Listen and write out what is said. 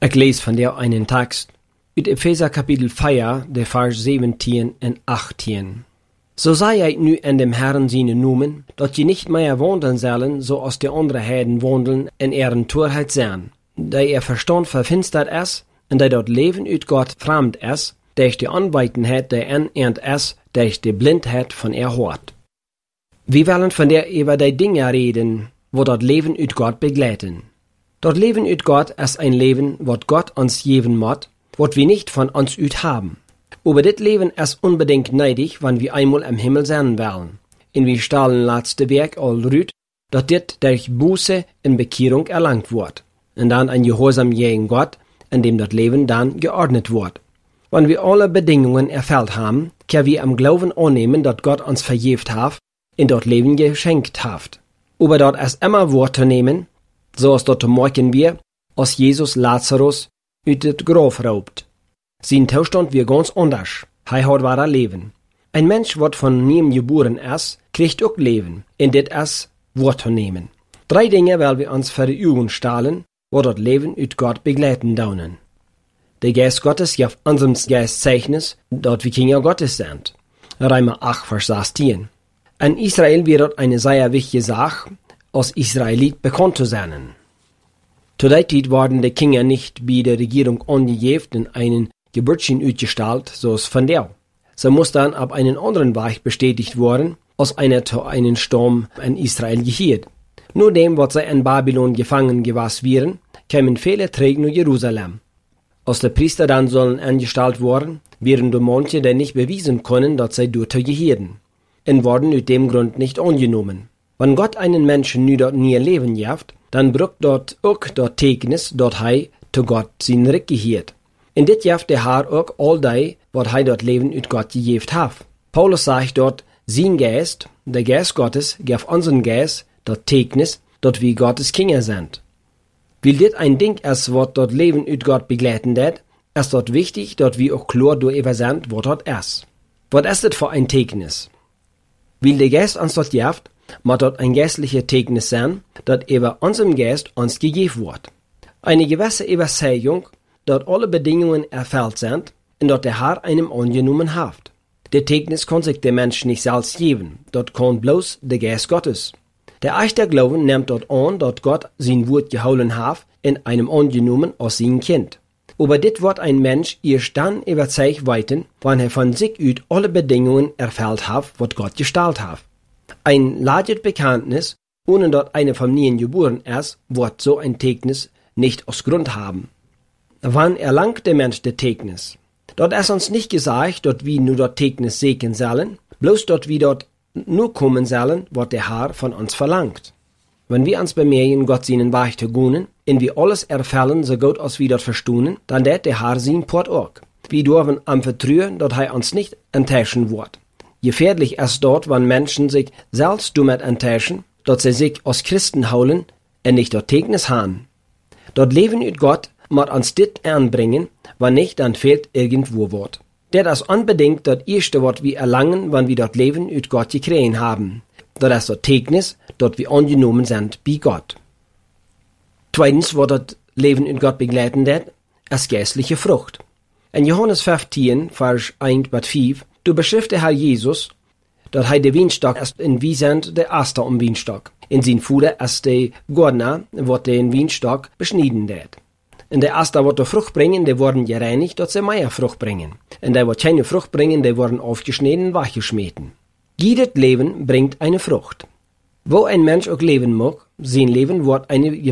Ik lees van jou einen tekst uit Epheser kapitel 4, de vers 17 en 18. So sei ik nu in dem Herrn seine noemen, dat je niet meer wandelen zullen, zoals de andere heiden wandelen en ihren Torheit zijn. Dat ihr verstand verfinstert is, en dat dat leven uit God vreemd is, durch de onwetendheid der en is, durch de blindheid van hart. Wir wollen von der über die Dinge reden, wo dat leven uit God begleiten. Dat leven uit God ist ein Leben, wat Gott uns geben moet, wat wir nicht von uns uit haben. Aber dit Leben ist unbedingt neidig, wenn wir einmal im Himmel sein wollen. Und wir stellen letzte Werk all rüt, dass dit durch Buße in Bekehrung erlangt wird. Und dann ein Gehorsam gegen Gott, in dem das Leben dann geordnet wird. Wenn wir alle Bedingungen erfüllt haben, können wir am Glauben annehmen, dass Gott uns vergeben hat und das Leben geschenkt hat. Aber dort ist immer wahrzunehmen, so als dort merken wir, als Jesus Lazarus uit het Grab raubt. Sein Zustand wird ganz anders. Hij hat wahre Leben. Ein Mensch, wat von neuem geboren ist, kriegt auch Leben. Und dit ist wahrzunehmen. 3 Dinge wollen wir uns vor die Augen stellen, wo das Leben uit Gott begleiten daunen. Der Geist Gottes gibt unserem Geist Zeichnis, dass wir Kinder Gottes sind. Römer 8, Vers 16. In Israel wird das eine sehr wichtige Sache, als Israelit bekannt zu sein. Zu der Zeit wurden die Kinder nicht bei der Regierung angegeben in einen Geburtschen uitgestellt, zoals von der. Sie muss dann ab einen anderen Weg bestätigt worden, als einer zu einem Stamm in Israel gehört. Nur dem, was sie in Babylon gefangen gewesen wären, kämen viele Träger nach Jerusalem. Als die Priester dann sollen angestellt worden, wären durch manche, die nicht bewiesen können, dass sie dort gehörten, und wurden aus dem Grund nicht angenommen. Wenn Gott einen Menschen nu dort nie Leben gibt, dann braucht dort auch das Teeknis, dass er zu Gott sein Recht gehört. In dit jaft der Herr auch all die, wat hij dat Leben uit Gott gegeben hat. Paulus sagt dort, sein Geist, der Geist Gottes, gab unseren Geist das Teeknis, dat wir Gottes Kinder sind. Weil dit ein Ding ist, wat dat Leben uit Gott begleiten dat, ist dort wichtig, dat wir auch klar darüber sind, wat dat ist. Was ist das für ein Teeknis? Weil der Geist uns dort jaft, muss dort ein geistliches Teeknis sein, dat über unserem Geist uns gegeben wird. Eine gewisse Überzeugung, dass alle Bedingungen erfüllt sind und dass der Herr einem angenommen hat. Der Teeknis kann sich der Mensch nicht selbst geben, dort kann bloß der Geist Gottes. Der echte Glauben nimmt dort an, dass Gott sein Wort gehalten hat in einem angenommen als sein Kind. Aber dit wird ein Mensch erst dann überzeugt weiten, wenn er von sich aus alle Bedingungen erfüllt hat, was Gott gestellt hat. Ein lages Bekenntnis, ohne dass eine Familie geboren ist, wird so ein Teeknis nicht aus Grund haben. Wann erlangt der Mensch das Teeknis? Dort ist uns nicht gesagt, dass wir nur das Teeknis segnen sollen, bloß dass wir dort nur kommen sollen, was der Herr von uns verlangt. Wenn wir uns bemühen, Gott seinen Weg zu gehen, und wir alles erfüllen, so gut als wir dort verstehen, dann wird der Herr sein Port auch. Wir dürfen am Vertrauen, dass er uns nicht enttäuschen wird. Gefährlich ist dort, wenn Menschen sich selbst damit enttäuschen, dass sie sich als Christen holen und nicht das Teeknis haben. Dort Leben mit Gott muss uns dit anbringen, wenn nicht, dann fehlt irgendwo Wort. Das ist unbedingt das erste, was wir erlangen, wenn wir das Leben mit Gott gekriegt haben. Das ist das Teeknis, dass wir angenommen sind bei Gott. Zweitens, was das Leben mit Gott begleiten wird, ist geistliche Frucht. In Johannes 15, Vers 1 bis 5, du beschrift der Herr Jesus, dass er der Weinstock ist und wir sind der Erste am Weinstock. In sein Fuder ist der Gärtner, der den Weinstock beschneiden wird. Und der Erste, der Frucht bringen, die wurden gereinigt, dass sie mehr Frucht bringen. Und der, die keine Frucht bringen, die wurden aufgeschnitten und weggeschmissen. Jedes Leben bringt eine Frucht. Wo ein Mensch auch leben mag, sein Leben wird eine